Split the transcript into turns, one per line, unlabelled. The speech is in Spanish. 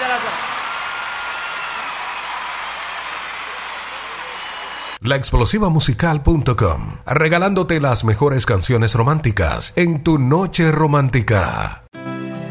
gracias.
laexplosivamusical.com, regalándote las mejores canciones románticas en tu noche romántica.